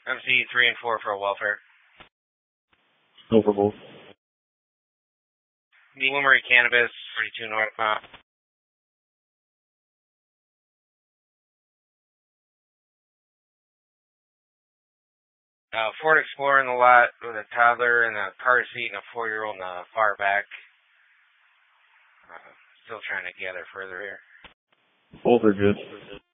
MC 3 and 4 for a welfare. No for both. Bloomery Cannabis, 42 northbound. Ford Explorer in the lot with a toddler and a car seat and a 4-year-old in the far back. Still trying to gather further here. Both are good.